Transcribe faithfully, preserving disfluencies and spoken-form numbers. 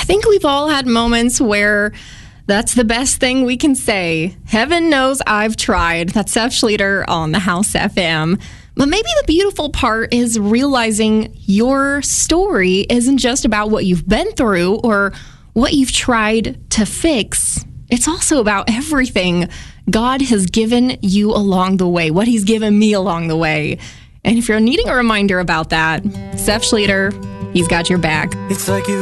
think we've all had moments where that's the best thing we can say. Heaven knows I've tried. That's Seth Schlueter on the House F M. But maybe the beautiful part is realizing your story isn't just about what you've been through or what you've tried to fix. It's also about everything God has given you along the way, what he's given me along the way. And if you're needing a reminder about that, Seth Schlueter, he's got your back. It's like you